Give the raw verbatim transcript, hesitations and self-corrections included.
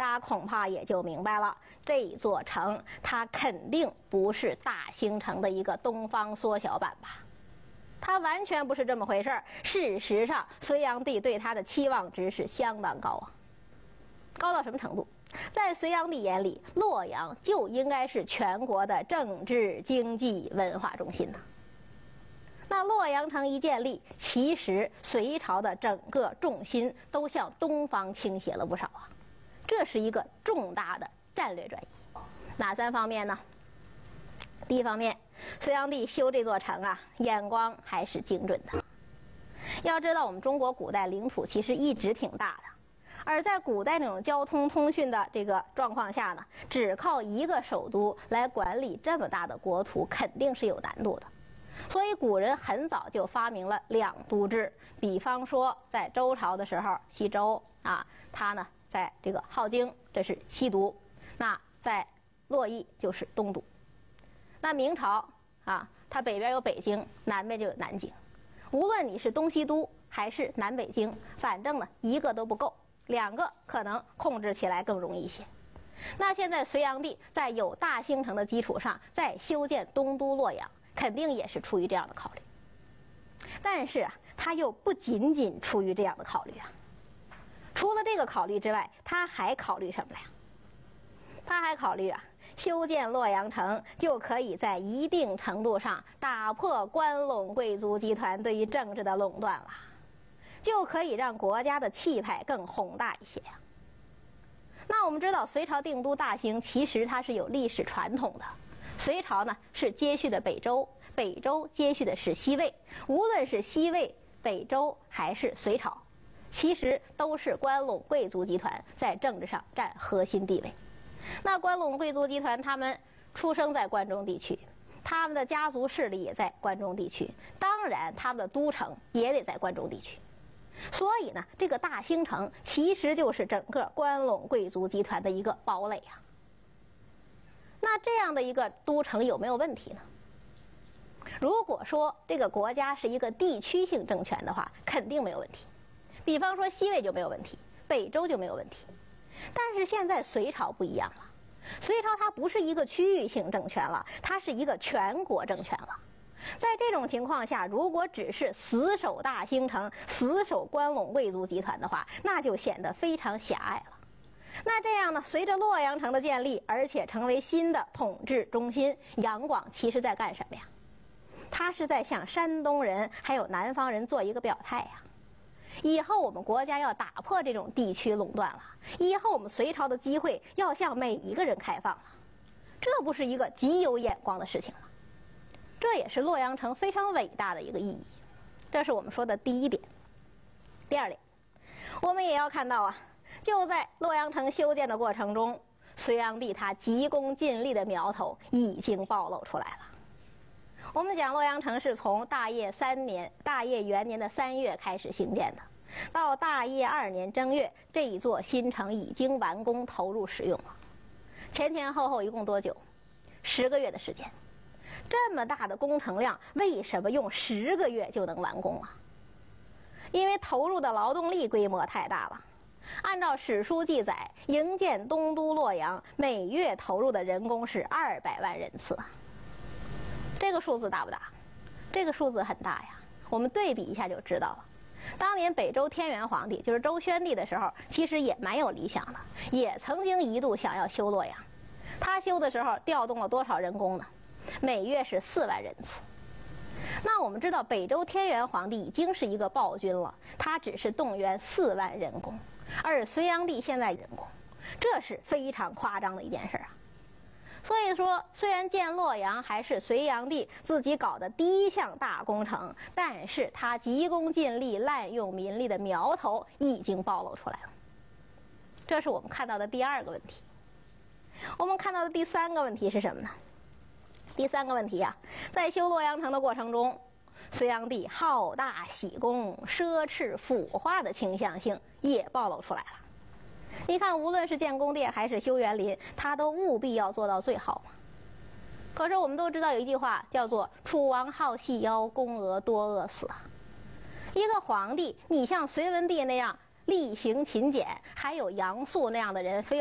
大家恐怕也就明白了，这座城它肯定不是大兴城的一个东方缩小版吧？它完全不是这么回事儿。事实上，隋炀帝对它的期望值是相当高啊，高到什么程度？在隋炀帝眼里，洛阳就应该是全国的政治、经济、文化中心呢。那洛阳城一建立，其实隋朝的整个重心都向东方倾斜了不少啊，这是一个重大的战略转移。哪三方面呢？第一方面，隋炀帝修这座城啊，眼光还是精准的。要知道，我们中国古代领土其实一直挺大的，而在古代那种交通通讯的这个状况下呢，只靠一个首都来管理这么大的国土，肯定是有难度的。所以古人很早就发明了两都制，比方说在周朝的时候，西周啊，它呢在这个镐京，这是西都；那在洛邑就是东都。那明朝啊，它北边有北京，南边就有南京。无论你是东西都还是南北京，反正呢一个都不够，两个可能控制起来更容易一些。那现在隋炀帝在有大兴城的基础上，再修建东都洛阳，肯定也是出于这样的考虑。但是啊，他又不仅仅出于这样的考虑啊。除了这个考虑之外，他还考虑什么呀？他还考虑啊，修建洛阳城就可以在一定程度上打破关陇贵族集团对于政治的垄断了，就可以让国家的气派更宏大一些呀。那我们知道，隋朝定都大兴，其实它是有历史传统的。隋朝呢是接续的北周，北周接续的是西魏，无论是西魏、北周还是隋朝，其实都是关陇贵族集团在政治上占核心地位。那关陇贵族集团他们出生在关中地区，他们的家族势力也在关中地区，当然他们的都城也得在关中地区。所以呢，这个大兴城其实就是整个关陇贵族集团的一个堡垒啊。那这样的一个都城有没有问题呢？如果说这个国家是一个地区性政权的话，肯定没有问题。比方说西魏就没有问题，北周就没有问题。但是现在隋朝不一样了，隋朝它不是一个区域性政权了，它是一个全国政权了。在这种情况下，如果只是死守大兴城、死守关陇贵族集团的话，那就显得非常狭隘了。那这样呢，随着洛阳城的建立，而且成为新的统治中心，杨广其实在干什么呀？他是在向山东人还有南方人做一个表态呀。以后我们国家要打破这种地区垄断了，以后我们隋朝的机会要向每一个人开放了，这不是一个极有眼光的事情吗？这也是洛阳城非常伟大的一个意义。这是我们说的第一点。第二点，我们也要看到啊，就在洛阳城修建的过程中，隋炀帝他急功近利的苗头已经暴露出来了。我们讲洛阳城是从大业三年、大业元年的三月开始兴建的，到大业二年正月，这一座新城已经完工投入使用了。前前后后一共多久？十个月的时间。这么大的工程量，为什么用十个月就能完工啊？因为投入的劳动力规模太大了。按照史书记载，营建东都洛阳每月投入的人工是二百万人次。这个数字大不大？这个数字很大呀。我们对比一下就知道了。当年北周天元皇帝，就是周宣帝的时候，其实也蛮有理想的，也曾经一度想要修洛阳。他修的时候调动了多少人工呢？每月是四万人次。那我们知道北周天元皇帝已经是一个暴君了，他只是动员四万人工，而隋炀帝现在人工，这是非常夸张的一件事啊。所以说，虽然建洛阳还是隋炀帝自己搞的第一项大工程，但是他急功近利、滥用民力的苗头已经暴露出来了。这是我们看到的第二个问题。我们看到的第三个问题是什么呢？第三个问题啊，在修洛阳城的过程中，隋炀帝好大喜功、奢侈腐化的倾向性也暴露出来了。你看，无论是建宫殿还是修园林，他都务必要做到最好嘛。可是我们都知道有一句话叫做“楚王好细腰，宫娥多饿死”啊。一个皇帝，你像隋文帝那样厉行勤俭，还有杨素那样的人，非